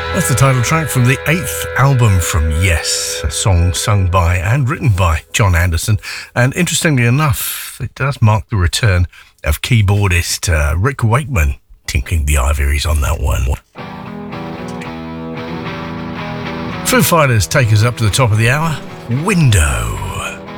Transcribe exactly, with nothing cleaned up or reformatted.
That's the title track from the eighth album from Yes, a song sung by and written by John Anderson. And interestingly enough, it does mark the return of keyboardist uh, Rick Wakeman tinkling the ivories on that one. Foo Fighters take us up to the top of the hour. Window.